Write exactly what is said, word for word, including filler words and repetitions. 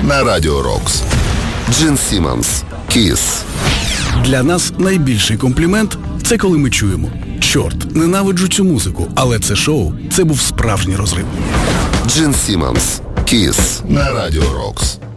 на Радіо Рокс. Джин Сіммонс, Kiss. Для нас найбільший комплімент – це коли ми чуємо: чорт, ненавиджу цю музику, але це шоу – це був справжній розрив. Джин Сіммонс, Kiss на Радіо Рокс.